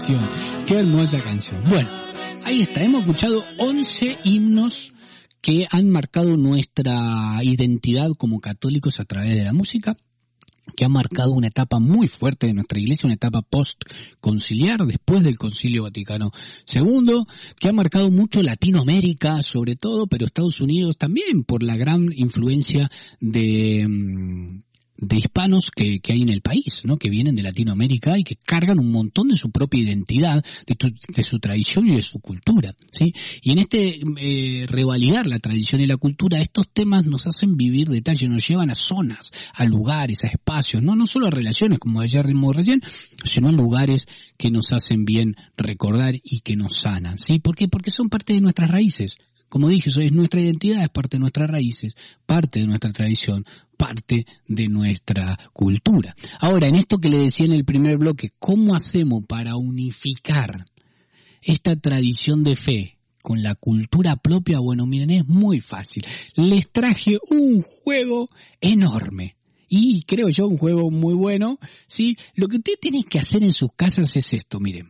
canción, qué hermosa canción. Bueno, ahí está, hemos escuchado 11 himnos que han marcado nuestra identidad como católicos a través de la música, que ha marcado una etapa muy fuerte de nuestra iglesia, una etapa post-conciliar, después del Concilio Vaticano II, que ha marcado mucho Latinoamérica, sobre todo, pero Estados Unidos también, por la gran influencia de hispanos que hay en el país, ¿no? Que vienen de Latinoamérica y que cargan un montón de su propia identidad, de su tradición y de su cultura, ¿sí? Y en revalidar la tradición y la cultura, estos temas nos hacen vivir detalles, nos llevan a zonas, a lugares, a espacios, no solo a relaciones, como decíamos recién, sino a lugares que nos hacen bien recordar y que nos sanan, ¿sí? ¿Por qué? Porque son parte de nuestras raíces. Como dije, eso es nuestra identidad, es parte de nuestras raíces, parte de nuestra tradición, parte de nuestra cultura. Ahora, en esto que le decía en el primer bloque, ¿cómo hacemos para unificar esta tradición de fe con la cultura propia? Bueno, miren, es muy fácil. Les traje un juego enorme. Y creo yo un juego muy bueno, ¿sí? Lo que ustedes tienen que hacer en sus casas es esto, miren.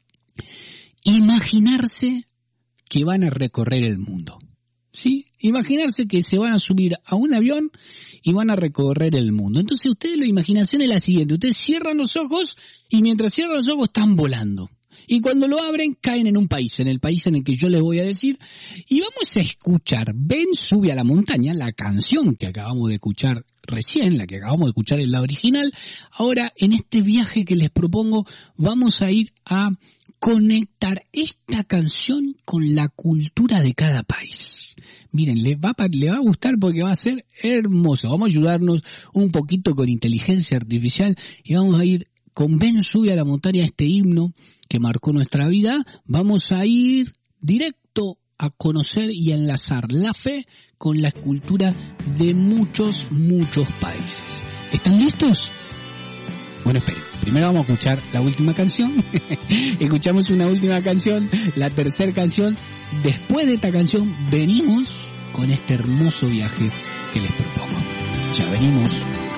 Imaginarse que van a recorrer el mundo, ¿sí? Imaginarse que se van a subir a un avión y van a recorrer el mundo. Entonces ustedes, la imaginación es la siguiente. Ustedes cierran los ojos y mientras cierran los ojos están volando. Y cuando lo abren caen en un país, en el país en el que yo les voy a decir. Y vamos a escuchar Ven, sube a la montaña, la canción que acabamos de escuchar recién, la que acabamos de escuchar en la original. Ahora, en este viaje que les propongo, vamos a ir a conectar esta canción con la cultura de cada país. Miren, le va a gustar porque va a ser hermoso. Vamos a ayudarnos un poquito con inteligencia artificial y vamos a ir con Ven, sube a la montaña, este himno que marcó nuestra vida. Vamos a ir directo a conocer y a enlazar la fe con la cultura de muchos países. ¿Están listos? Bueno, esperen. Primero vamos a escuchar la última canción. Escuchamos una última canción, la tercera canción. Después de esta canción venimos con este hermoso viaje que les propongo. Ya venimos.